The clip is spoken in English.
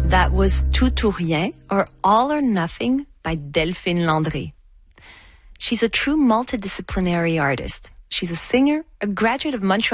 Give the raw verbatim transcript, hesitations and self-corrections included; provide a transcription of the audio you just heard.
That was Tout ou Rien, or All or Nothing by Delphine Landry. She's a true multidisciplinary artist. She's a singer, a graduate of Montreal